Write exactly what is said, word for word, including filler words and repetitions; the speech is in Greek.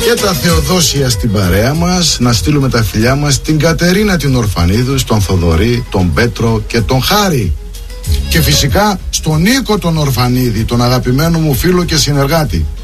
Και τα Θεοδόσια στην παρέα μας. Να στείλουμε τα φιλιά μας στην Κατερίνα την Ορφανίδου, στον Θοδωρή, τον Πέτρο και τον Χάρη. Και φυσικά στον Νίκο τον Ορφανίδη, τον αγαπημένο μου φίλο και συνεργάτη.